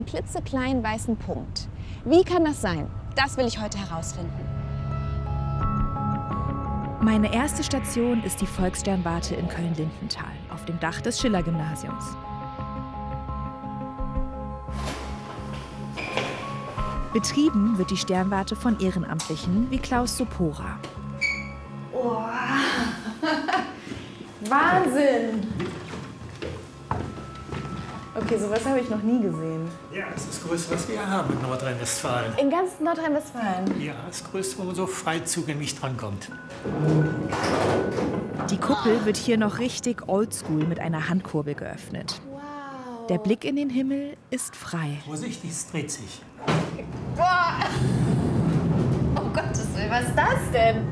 klitzekleinen weißen Punkt. Wie kann das sein? Das will ich heute herausfinden. Meine erste Station ist die Volkssternwarte in Köln-Lindenthal auf dem Dach des Schiller-Gymnasiums. Betrieben wird die Sternwarte von Ehrenamtlichen wie Klaus Sopora. Oh. Wahnsinn! Okay, sowas habe ich noch nie gesehen. Ja, das ist das Größte, was wir haben in Nordrhein-Westfalen. In ganz Nordrhein-Westfalen? Ja, das Größte, wo man so frei zugänglich drankommt. Die Kuppel wird hier noch richtig oldschool mit einer Handkurbel geöffnet. Wow. Der Blick in den Himmel ist frei. Vorsichtig, es dreht sich. Boah! Oh Gottes Willen, was ist das denn?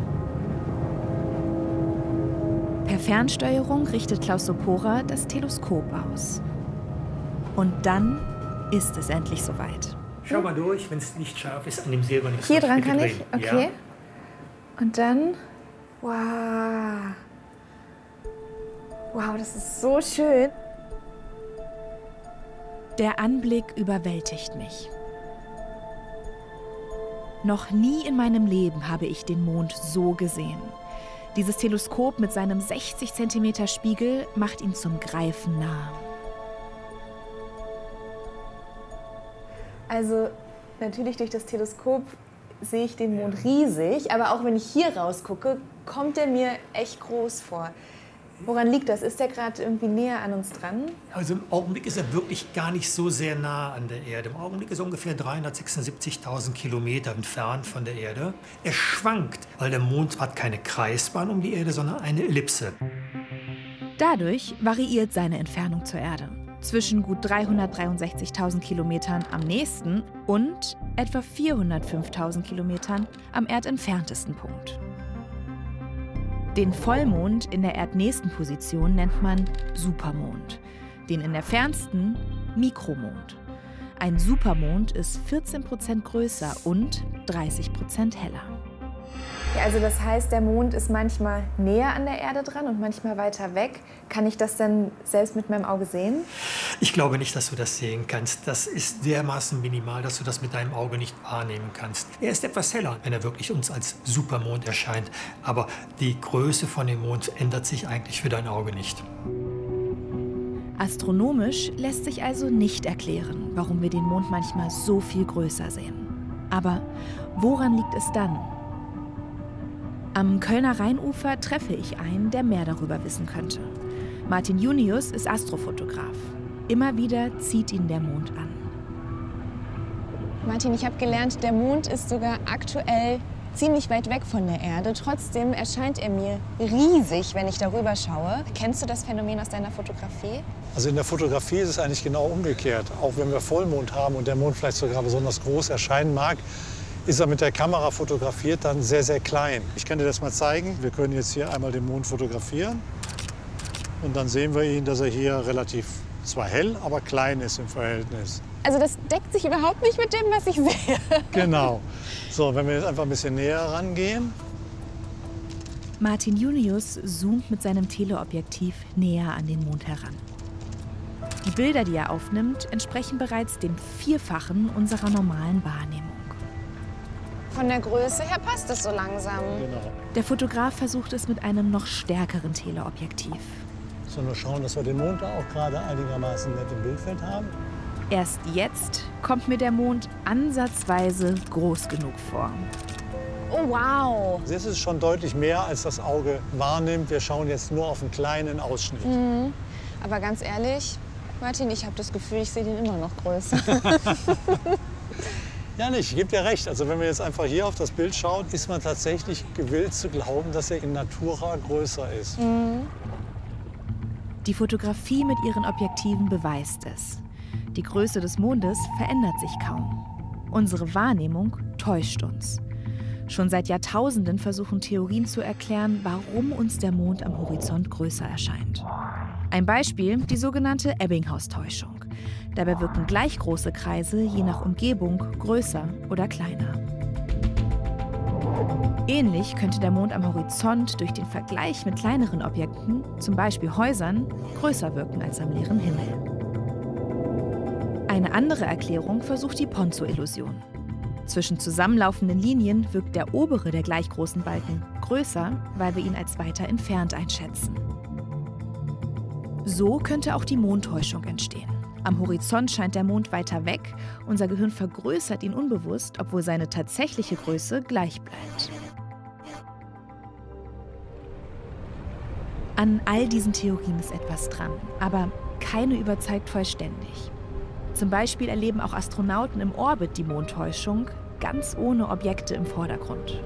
Per Fernsteuerung richtet Klaus Sopora das Teleskop aus. Und dann ist es endlich soweit. Schau mal durch, wenn es nicht scharf ist, an dem silbernen Hier dran kann ich? drehen. Okay. Ja. Und dann? Wow. Wow, das ist so schön. Der Anblick überwältigt mich. Noch nie in meinem Leben habe ich den Mond so gesehen. Dieses Teleskop mit seinem 60 cm Spiegel macht ihn zum Greifen nah. Also natürlich durch das Teleskop sehe ich den Mond riesig, aber auch wenn ich hier rausgucke, kommt er mir echt groß vor. Woran liegt das? Ist der gerade irgendwie näher an uns dran? Also im Augenblick ist er wirklich gar nicht so sehr nah an der Erde. Im Augenblick ist er ungefähr 376.000 Kilometer entfernt von der Erde. Er schwankt, weil der Mond hat keine Kreisbahn um die Erde, sondern eine Ellipse. Dadurch variiert seine Entfernung zur Erde. Zwischen gut 363.000 Kilometern am nächsten und etwa 405.000 Kilometern am erdentferntesten Punkt. Den Vollmond in der erdnächsten Position nennt man Supermond, den in der fernsten Mikromond. Ein Supermond ist 14% größer und 30% heller. Ja, also das heißt, der Mond ist manchmal näher an der Erde dran und manchmal weiter weg. Kann ich das dann selbst mit meinem Auge sehen? Ich glaube nicht, dass du das sehen kannst. Das ist dermaßen minimal, dass du das mit deinem Auge nicht wahrnehmen kannst. Er ist etwas heller, wenn er wirklich uns als Supermond erscheint. Aber die Größe von dem Mond ändert sich eigentlich für dein Auge nicht. Astronomisch lässt sich also nicht erklären, warum wir den Mond manchmal so viel größer sehen. Aber woran liegt es dann? Am Kölner Rheinufer treffe ich einen, der mehr darüber wissen könnte. Martin Junius ist Astrofotograf. Immer wieder zieht ihn der Mond an. Martin, ich habe gelernt, der Mond ist sogar aktuell ziemlich weit weg von der Erde. Trotzdem erscheint er mir riesig, wenn ich darüber schaue. Kennst du das Phänomen aus deiner Fotografie? Also in der Fotografie ist es eigentlich genau umgekehrt. Auch wenn wir Vollmond haben und der Mond vielleicht sogar besonders groß erscheinen mag, ist er mit der Kamera fotografiert dann sehr, sehr klein. Ich kann dir das mal zeigen. Wir können jetzt hier einmal den Mond fotografieren. Und dann sehen wir ihn, dass er hier relativ zwar hell, aber klein ist im Verhältnis. Also das deckt sich überhaupt nicht mit dem, was ich sehe. Genau. So, wenn wir jetzt einfach ein bisschen näher rangehen. Martin Junius zoomt mit seinem Teleobjektiv näher an den Mond heran. Die Bilder, die er aufnimmt, entsprechen bereits dem Vierfachen unserer normalen Wahrnehmung. Von der Größe her passt es so langsam. Genau. Der Fotograf versucht es mit einem noch stärkeren Teleobjektiv. So, nur schauen, dass wir den Mond da auch gerade einigermaßen nett im Bildfeld haben. Erst jetzt kommt mir der Mond ansatzweise groß genug vor. Oh, wow. Das ist schon deutlich mehr, als das Auge wahrnimmt. Wir schauen jetzt nur auf einen kleinen Ausschnitt. Aber ganz ehrlich, Martin, ich habe das Gefühl, ich sehe den immer noch größer. Ja, nicht. Ich gebe dir recht. Also wenn man jetzt einfach hier auf das Bild schaut, ist man tatsächlich gewillt zu glauben, dass er in Natura größer ist. Die Fotografie mit ihren Objektiven beweist es. Die Größe des Mondes verändert sich kaum. Unsere Wahrnehmung täuscht uns. Schon seit Jahrtausenden versuchen Theorien zu erklären, warum uns der Mond am Horizont größer erscheint. Ein Beispiel, die sogenannte Ebbinghaus-Täuschung. Dabei wirken gleich große Kreise je nach Umgebung größer oder kleiner. Ähnlich könnte der Mond am Horizont durch den Vergleich mit kleineren Objekten, zum Beispiel Häusern, größer wirken als am leeren Himmel. Eine andere Erklärung versucht die Ponzo-Illusion. Zwischen zusammenlaufenden Linien wirkt der obere der gleich großen Balken größer, weil wir ihn als weiter entfernt einschätzen. So könnte auch die Mondtäuschung entstehen. Am Horizont scheint der Mond weiter weg, unser Gehirn vergrößert ihn unbewusst, obwohl seine tatsächliche Größe gleich bleibt. An all diesen Theorien ist etwas dran, aber keine überzeugt vollständig. Zum Beispiel erleben auch Astronauten im Orbit die Mondtäuschung, ganz ohne Objekte im Vordergrund.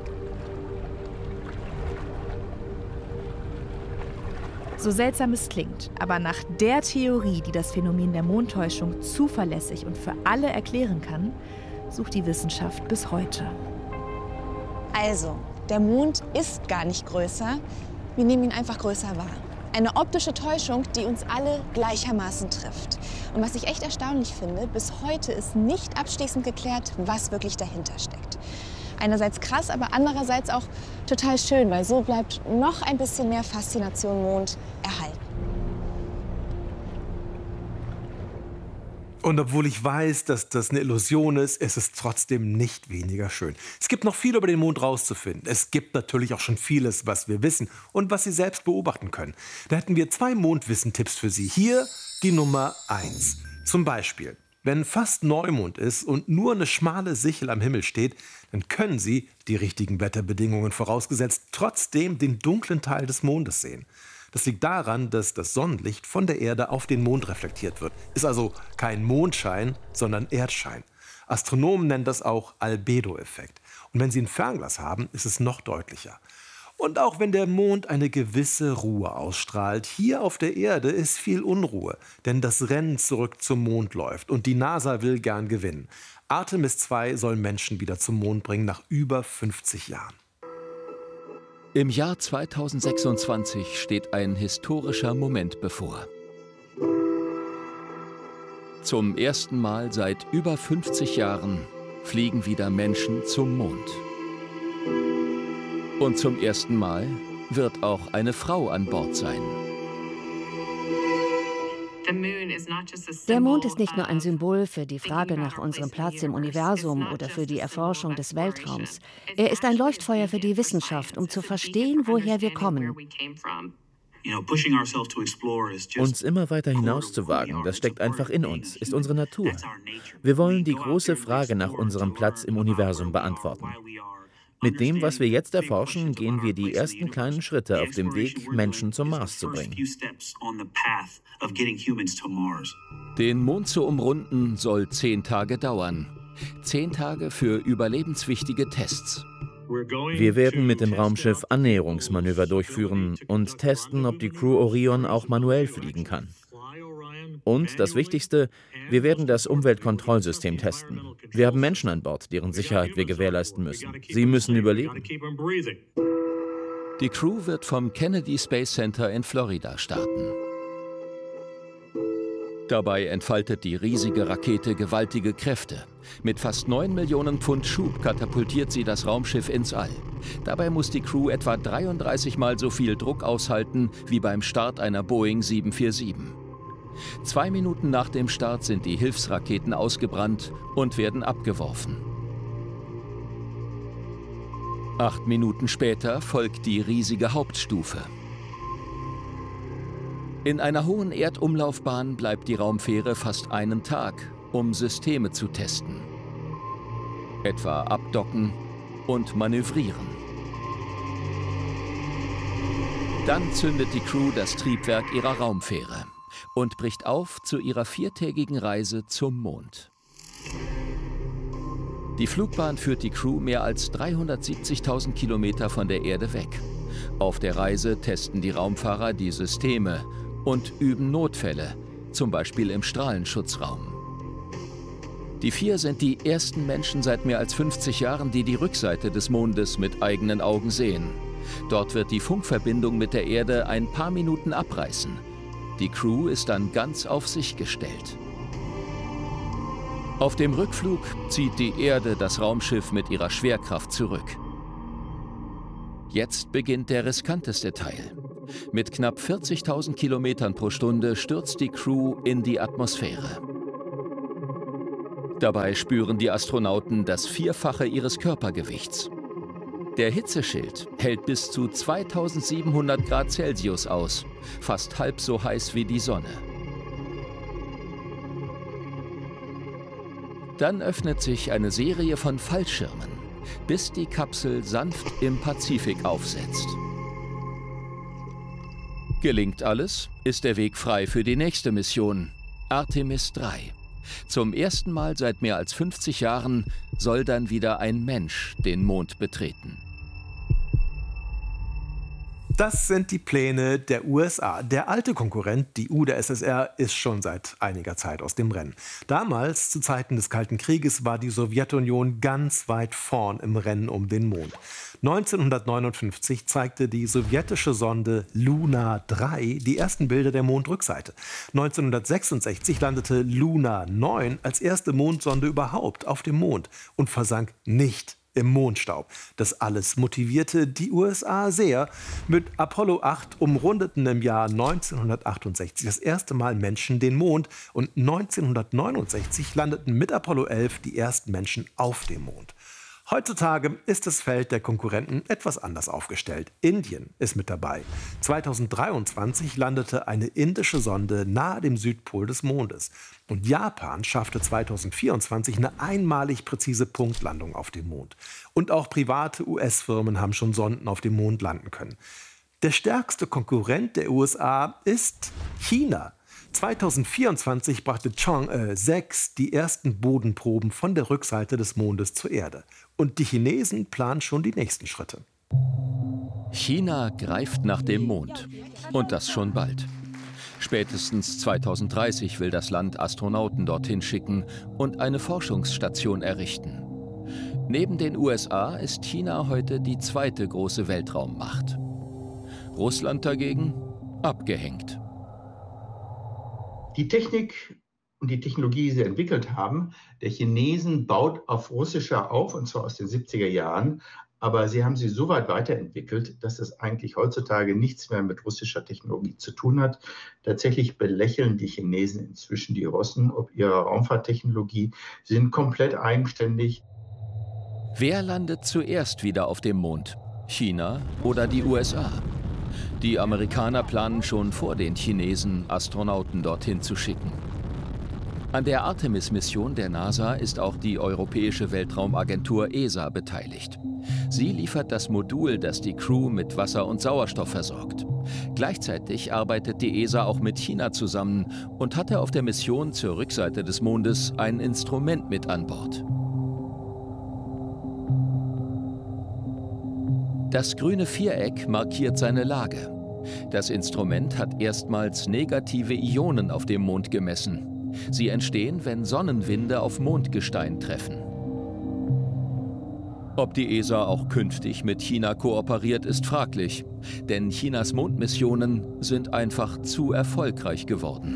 So seltsam es klingt, aber nach der Theorie, die das Phänomen der Mondtäuschung zuverlässig und für alle erklären kann, sucht die Wissenschaft bis heute. Also, der Mond ist gar nicht größer, wir nehmen ihn einfach größer wahr. Eine optische Täuschung, die uns alle gleichermaßen trifft. Und was ich echt erstaunlich finde, bis heute ist nicht abschließend geklärt, was wirklich dahinter steckt. Einerseits krass, aber andererseits auch total schön, weil so bleibt noch ein bisschen mehr Faszination Mond erhalten. Und obwohl ich weiß, dass das eine Illusion ist, ist es trotzdem nicht weniger schön. Es gibt noch viel über den Mond rauszufinden. Es gibt natürlich auch schon vieles, was wir wissen und was Sie selbst beobachten können. Da hätten wir 2 Mondwissen-Tipps für Sie. Hier die Nummer 1. Zum Beispiel, wenn fast Neumond ist und nur eine schmale Sichel am Himmel steht, dann können Sie, die richtigen Wetterbedingungen vorausgesetzt, trotzdem den dunklen Teil des Mondes sehen. Das liegt daran, dass das Sonnenlicht von der Erde auf den Mond reflektiert wird. Ist also kein Mondschein, sondern Erdschein. Astronomen nennen das auch Albedo-Effekt. Und wenn Sie ein Fernglas haben, ist es noch deutlicher. Und auch wenn der Mond eine gewisse Ruhe ausstrahlt, hier auf der Erde ist viel Unruhe. Denn das Rennen zurück zum Mond läuft und die NASA will gern gewinnen. Artemis 2 soll Menschen wieder zum Mond bringen nach über 50 Jahren. Im Jahr 2026 steht ein historischer Moment bevor. Zum ersten Mal seit über 50 Jahren fliegen wieder Menschen zum Mond. Und zum ersten Mal wird auch eine Frau an Bord sein. Der Mond ist nicht nur ein Symbol für die Frage nach unserem Platz im Universum oder für die Erforschung des Weltraums. Er ist ein Leuchtfeuer für die Wissenschaft, um zu verstehen, woher wir kommen. Uns immer weiter hinauszuwagen, das steckt einfach in uns, ist unsere Natur. Wir wollen die große Frage nach unserem Platz im Universum beantworten. Mit dem, was wir jetzt erforschen, gehen wir die ersten kleinen Schritte auf dem Weg, Menschen zum Mars zu bringen. Den Mond zu umrunden soll 10 Tage dauern. 10 Tage für überlebenswichtige Tests. Wir werden mit dem Raumschiff Annäherungsmanöver durchführen und testen, ob die Crew Orion auch manuell fliegen kann. Und das Wichtigste, wir werden das Umweltkontrollsystem testen. Wir haben Menschen an Bord, deren Sicherheit wir gewährleisten müssen. Sie müssen überleben. Die Crew wird vom Kennedy Space Center in Florida starten. Dabei entfaltet die riesige Rakete gewaltige Kräfte. Mit fast 9 Millionen Pfund Schub katapultiert sie das Raumschiff ins All. Dabei muss die Crew etwa 33 Mal so viel Druck aushalten wie beim Start einer Boeing 747. 2 Minuten nach dem Start sind die Hilfsraketen ausgebrannt und werden abgeworfen. 8 Minuten später folgt die riesige Hauptstufe. In einer hohen Erdumlaufbahn bleibt die Raumfähre fast einen Tag, um Systeme zu testen. Etwa abdocken und manövrieren. Dann zündet die Crew das Triebwerk ihrer Raumfähre und bricht auf zu ihrer 4-tägigen Reise zum Mond. Die Flugbahn führt die Crew mehr als 370.000 Kilometer von der Erde weg. Auf der Reise testen die Raumfahrer die Systeme und üben Notfälle, zum Beispiel im Strahlenschutzraum. Die 4 sind die ersten Menschen seit mehr als 50 Jahren, die die Rückseite des Mondes mit eigenen Augen sehen. Dort wird die Funkverbindung mit der Erde ein paar Minuten abreißen. Die Crew ist dann ganz auf sich gestellt. Auf dem Rückflug zieht die Erde das Raumschiff mit ihrer Schwerkraft zurück. Jetzt beginnt der riskanteste Teil. Mit knapp 40.000 Kilometern pro Stunde stürzt die Crew in die Atmosphäre. Dabei spüren die Astronauten das Vierfache ihres Körpergewichts. Der Hitzeschild hält bis zu 2700 Grad Celsius aus, fast halb so heiß wie die Sonne. Dann öffnet sich eine Serie von Fallschirmen, bis die Kapsel sanft im Pazifik aufsetzt. Gelingt alles, ist der Weg frei für die nächste Mission, Artemis 3. Zum ersten Mal seit mehr als 50 Jahren soll dann wieder ein Mensch den Mond betreten. Das sind die Pläne der USA. Der alte Konkurrent, die U der SSR, ist schon seit einiger Zeit aus dem Rennen. Damals, zu Zeiten des Kalten Krieges, war die Sowjetunion ganz weit vorn im Rennen um den Mond. 1959 zeigte die sowjetische Sonde Luna 3 die ersten Bilder der Mondrückseite. 1966 landete Luna 9 als erste Mondsonde überhaupt auf dem Mond und versank nicht im Mondstaub. Das alles motivierte die USA sehr. Mit Apollo 8 umrundeten im Jahr 1968 das erste Mal Menschen den Mond und 1969 landeten mit Apollo 11 die ersten Menschen auf dem Mond. Heutzutage ist das Feld der Konkurrenten etwas anders aufgestellt. Indien ist mit dabei. 2023 landete eine indische Sonde nahe dem Südpol des Mondes. Und Japan schaffte 2024 eine einmalig präzise Punktlandung auf dem Mond. Und auch private US-Firmen haben schon Sonden auf dem Mond landen können. Der stärkste Konkurrent der USA ist China. 2024 brachte Chang'e 6 die ersten Bodenproben von der Rückseite des Mondes zur Erde. Und die Chinesen planen schon die nächsten Schritte. China greift nach dem Mond. Und das schon bald. Spätestens 2030 will das Land Astronauten dorthin schicken und eine Forschungsstation errichten. Neben den USA ist China heute die zweite große Weltraummacht. Russland dagegen abgehängt. Die Technik und die Technologie, die sie entwickelt haben, der Chinesen baut auf russischer auf, und zwar aus den 70er Jahren. Aber sie haben sie so weit weiterentwickelt, dass es eigentlich heutzutage nichts mehr mit russischer Technologie zu tun hat. Tatsächlich belächeln die Chinesen inzwischen die Russen ob ihrer Raumfahrttechnologie. Sie sind komplett eigenständig. Wer landet zuerst wieder auf dem Mond? China oder die USA? Die Amerikaner planen schon vor den Chinesen, Astronauten dorthin zu schicken. An der Artemis-Mission der NASA ist auch die Europäische Weltraumagentur ESA beteiligt. Sie liefert das Modul, das die Crew mit Wasser und Sauerstoff versorgt. Gleichzeitig arbeitet die ESA auch mit China zusammen und hatte auf der Mission zur Rückseite des Mondes ein Instrument mit an Bord. Das grüne Viereck markiert seine Lage. Das Instrument hat erstmals negative Ionen auf dem Mond gemessen. Sie entstehen, wenn Sonnenwinde auf Mondgestein treffen. Ob die ESA auch künftig mit China kooperiert, ist fraglich. Denn Chinas Mondmissionen sind einfach zu erfolgreich geworden.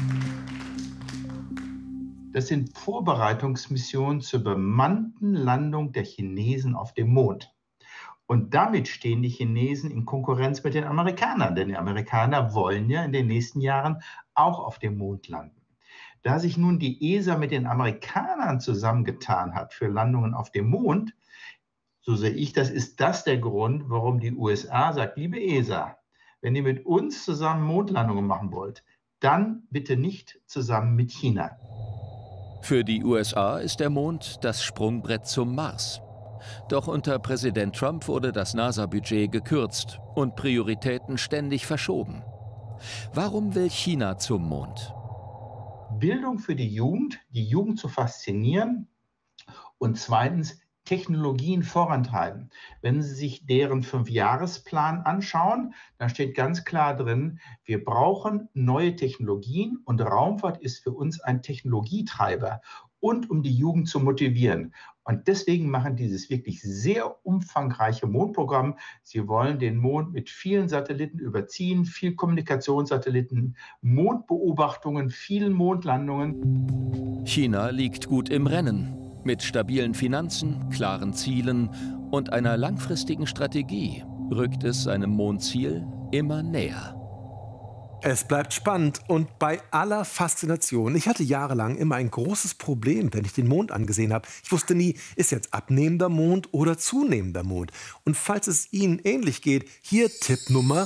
Das sind Vorbereitungsmissionen zur bemannten Landung der Chinesen auf dem Mond. Und damit stehen die Chinesen in Konkurrenz mit den Amerikanern. Denn die Amerikaner wollen ja in den nächsten Jahren auch auf dem Mond landen. Da sich nun die ESA mit den Amerikanern zusammengetan hat für Landungen auf dem Mond, so sehe ich das, ist das der Grund, warum die USA sagt, liebe ESA, wenn ihr mit uns zusammen Mondlandungen machen wollt, dann bitte nicht zusammen mit China. Für die USA ist der Mond das Sprungbrett zum Mars. Doch unter Präsident Trump wurde das NASA-Budget gekürzt und Prioritäten ständig verschoben. Warum will China zum Mond? Bildung für die Jugend zu faszinieren und zweitens Technologien vorantreiben. Wenn Sie sich deren 5-Jahresplan anschauen, dann steht ganz klar drin, wir brauchen neue Technologien und Raumfahrt ist für uns ein Technologietreiber und um die Jugend zu motivieren. Und deswegen machen dieses wirklich sehr umfangreiche Mondprogramm. Sie wollen den Mond mit vielen Satelliten überziehen, viel Kommunikationssatelliten, Mondbeobachtungen, vielen Mondlandungen. China liegt gut im Rennen. Mit stabilen Finanzen, klaren Zielen und einer langfristigen Strategie rückt es seinem Mondziel immer näher. Es bleibt spannend und bei aller Faszination. Ich hatte jahrelang immer ein großes Problem, wenn ich den Mond angesehen habe. Ich wusste nie, ist jetzt abnehmender Mond oder zunehmender Mond. Und falls es Ihnen ähnlich geht, hier Tipp Nummer